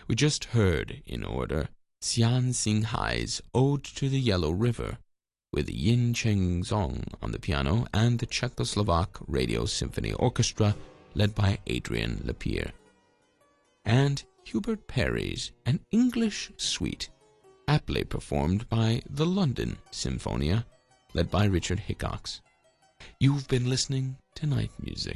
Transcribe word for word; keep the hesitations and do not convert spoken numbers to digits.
We just heard, in order, Xian Xing Hai's Ode to the Yellow River, with Yin Cheng Zong on the piano and the Czechoslovak Radio Symphony Orchestra led by Adrian Lapierre, and Hubert Parry's An English Suite, aptly performed by the London Symphonia led by Richard Hickox. You've been listening to Night Music.